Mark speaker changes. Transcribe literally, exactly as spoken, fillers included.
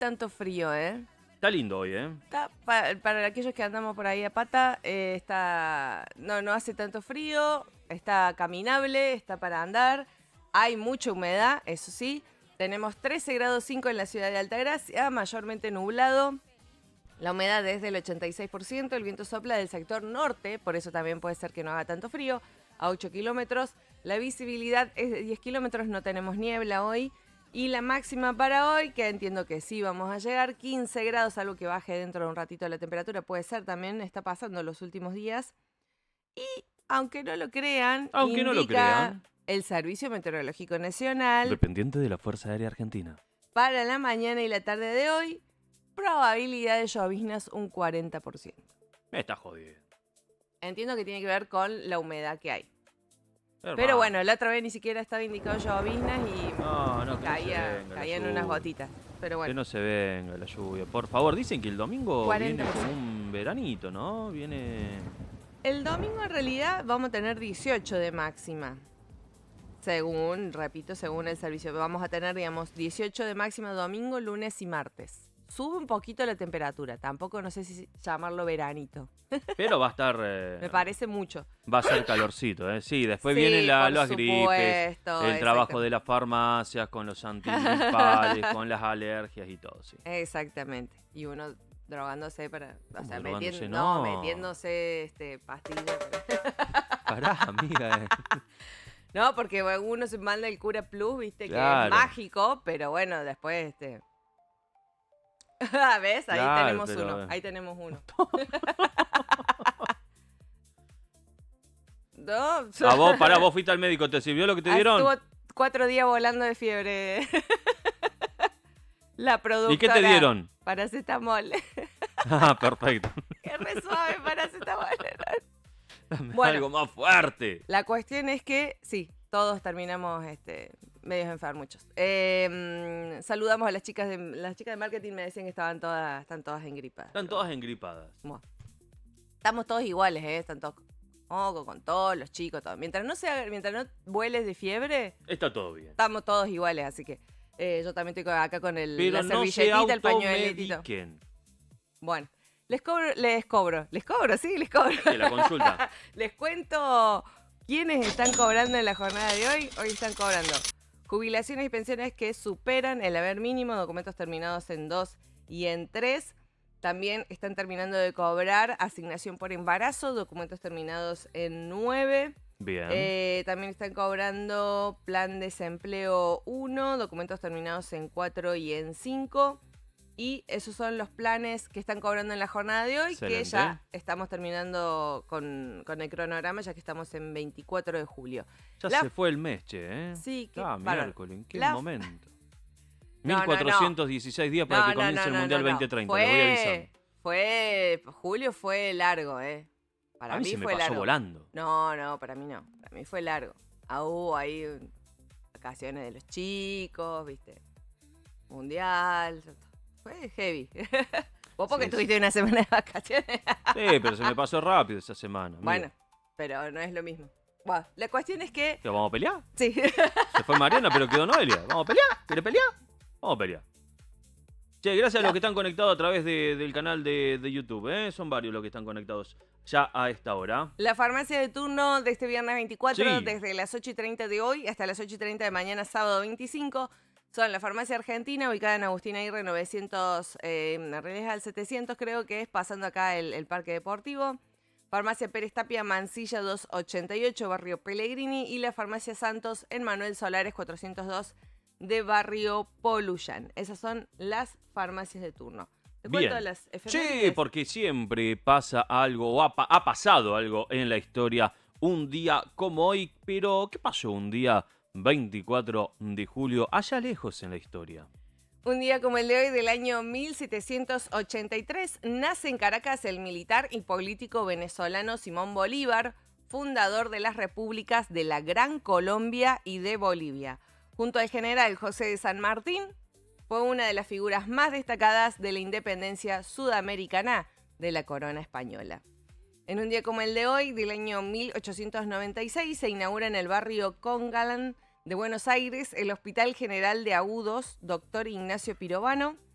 Speaker 1: tanto frío, ¿eh?
Speaker 2: Está lindo hoy, ¿eh?
Speaker 1: Está, para, para aquellos que andamos por ahí a pata, eh, está no, no hace tanto frío, está caminable, está para andar. Hay mucha humedad, eso sí. Tenemos trece grados cinco en la ciudad de Altagracia, mayormente nublado. La humedad es del ochenta y seis por ciento, el viento sopla del sector norte, por eso también puede ser que no haga tanto frío, a ocho kilómetros. La visibilidad es de diez kilómetros, no tenemos niebla hoy. Y la máxima para hoy, que entiendo que sí vamos a llegar, quince grados, algo que baje dentro de un ratito la temperatura, puede ser también, está pasando los últimos días. Y aunque no lo crean,
Speaker 2: Aunque
Speaker 1: indica
Speaker 2: no lo crean,
Speaker 1: el Servicio Meteorológico Nacional,
Speaker 2: dependiente de la Fuerza Aérea Argentina.
Speaker 1: para la mañana y la tarde de hoy, probabilidad de lloviznas un cuarenta por ciento.
Speaker 2: Me está jodiendo.
Speaker 1: Entiendo que tiene que ver con la humedad que hay.
Speaker 2: Hermano.
Speaker 1: Pero bueno, la otra vez ni siquiera estaba indicado lloviznas y
Speaker 2: No, no, que
Speaker 1: caía,
Speaker 2: no se venga
Speaker 1: caían
Speaker 2: la
Speaker 1: unas
Speaker 2: lluvia.
Speaker 1: gotitas. Pero
Speaker 2: Que
Speaker 1: bueno,
Speaker 2: no se venga la lluvia. Por favor, dicen que el domingo
Speaker 1: cuarenta por
Speaker 2: viene
Speaker 1: ciento.
Speaker 2: como un veranito, ¿no? Viene...
Speaker 1: El domingo en realidad vamos a tener dieciocho de máxima. Según, repito, según el servicio. Vamos a tener, digamos, dieciocho de máxima domingo, lunes y martes. Sube un poquito la temperatura. Tampoco no sé si llamarlo veranito.
Speaker 2: Pero va a estar... eh,
Speaker 1: Me parece mucho.
Speaker 2: Va a ser calorcito, ¿eh? Sí, después
Speaker 1: Sí,
Speaker 2: vienen la-
Speaker 1: por
Speaker 2: las gripes,
Speaker 1: supuesto,
Speaker 2: el trabajo
Speaker 1: exacto.
Speaker 2: de las farmacias, con los antigripales, con las alergias y todo, sí.
Speaker 1: Exactamente. Y uno drogándose para... O
Speaker 2: ¿Cómo
Speaker 1: sea,
Speaker 2: drogándose?
Speaker 1: metien-
Speaker 2: No.
Speaker 1: no, metiéndose este, pastillas.
Speaker 2: Pará, amiga. eh.
Speaker 1: No, porque uno se manda el Cura Plus, viste, que
Speaker 2: Claro.
Speaker 1: es mágico, pero bueno, después este... ¿Ves? Ahí
Speaker 2: Claro,
Speaker 1: tenemos
Speaker 2: pero-
Speaker 1: uno, ahí tenemos uno. No,
Speaker 2: A vos, pará, vos fuiste al médico, ¿te sirvió lo que te dieron?
Speaker 1: estuvo cuatro días volando de fiebre. La productora.
Speaker 2: ¿Y qué te dieron?
Speaker 1: Paracetamol.
Speaker 2: Ah, perfecto.
Speaker 1: Qué re suave paracetamol.
Speaker 2: Dame
Speaker 1: Bueno.
Speaker 2: algo más fuerte.
Speaker 1: La cuestión es que, sí, todos terminamos este, medios enfermuchos. Eh, mm, saludamos a las chicas de las chicas de marketing, me decían que estaban todas, están todas en gripa.
Speaker 2: Están todas engripadas.
Speaker 1: Bueno, estamos todos iguales, ¿eh? Están todos con, con todos los chicos, todo. Mientras no sea, mientras no vueles de fiebre,
Speaker 2: Está todo bien.
Speaker 1: estamos todos iguales, así que eh, yo también estoy con- acá con el,
Speaker 2: Pero
Speaker 1: la
Speaker 2: no se
Speaker 1: servilletita, el pañuelito.
Speaker 2: automediquen.
Speaker 1: Bueno, les cobro, les cobro, les cobro, sí, les cobro.
Speaker 2: De la consulta.
Speaker 1: Les cuento quiénes están cobrando en la jornada de hoy. Hoy están cobrando jubilaciones y pensiones que superan el haber mínimo, documentos terminados en dos y en tres. También están terminando de cobrar asignación por embarazo, documentos terminados en nueve.
Speaker 2: Bien.
Speaker 1: Eh, también están cobrando plan desempleo uno, documentos terminados en cuatro y en cinco. Y esos son los planes que están cobrando en la jornada de hoy,
Speaker 2: Excelente.
Speaker 1: que ya estamos terminando con, con el cronograma, ya que estamos en veinticuatro de julio.
Speaker 2: ya
Speaker 1: la-
Speaker 2: se fue el mes, che, ¿eh?
Speaker 1: Sí, qué
Speaker 2: Ah,
Speaker 1: bárbaro.
Speaker 2: miércoles, ¿en qué
Speaker 1: La-
Speaker 2: momento?
Speaker 1: No, no, no.
Speaker 2: mil cuatrocientos dieciséis días para
Speaker 1: No,
Speaker 2: que
Speaker 1: no,
Speaker 2: comience
Speaker 1: no,
Speaker 2: el
Speaker 1: no,
Speaker 2: Mundial
Speaker 1: no, no.
Speaker 2: veinte treinta, les voy a avisar.
Speaker 1: Fue, fue, julio fue largo, ¿eh? Para
Speaker 2: A mí se me
Speaker 1: fue
Speaker 2: pasó
Speaker 1: largo.
Speaker 2: volando.
Speaker 1: No, no, para mí no. Para mí fue largo. Ah, hubo ahí vacaciones de los chicos, ¿viste? Mundial. Fue heavy. Vos porque
Speaker 2: Sí,
Speaker 1: tuviste una semana de vacaciones.
Speaker 2: Sí, pero se me pasó rápido esa semana. amigo.
Speaker 1: Bueno, pero no es lo mismo. Bueno, la cuestión es que...
Speaker 2: ¿Qué, ¿Vamos a pelear?
Speaker 1: Sí.
Speaker 2: Se fue Mariana, pero quedó Noelia. ¿Vamos a pelear? ¿Quiere pelear? Vamos a pelear. Che, gracias a los que están conectados a través de- del canal de, de YouTube, ¿eh? Son varios los que están conectados ya a esta hora.
Speaker 1: La farmacia de turno de este viernes veinticuatro,
Speaker 2: Sí.
Speaker 1: desde las ocho y treinta de hoy hasta las ocho y treinta de mañana, sábado veinticinco, son la farmacia argentina, ubicada en Agustín Aguirre novecientos, eh, en realidad al setecientos creo que es, pasando acá el, el Parque Deportivo. Farmacia Pérez Tapia, Mansilla doscientos ochenta y ocho, Barrio Pellegrini. Y la farmacia Santos en Manuel Solares cuatrocientos dos de Barrio Poluyán. Esas son las farmacias de turno. ¿Te cuento
Speaker 2: Bien.
Speaker 1: las
Speaker 2: Sí,
Speaker 1: efemérides?
Speaker 2: porque siempre pasa algo, o ha, pa- ha pasado algo en la historia un día como hoy. Pero, ¿qué pasó un día veinticuatro de julio, allá lejos en la historia?
Speaker 1: Un día como el de hoy del año mil setecientos ochenta y tres, nace en Caracas el militar y político venezolano Simón Bolívar, fundador de las repúblicas de la Gran Colombia y de Bolivia. Junto al general José de San Martín, fue una de las figuras más destacadas de la independencia sudamericana de la corona española. En un día como el de hoy, del año mil ochocientos noventa y seis, se inaugura en el barrio Congalán de Buenos Aires el Hospital General de Agudos, doctor Ignacio Pirovano.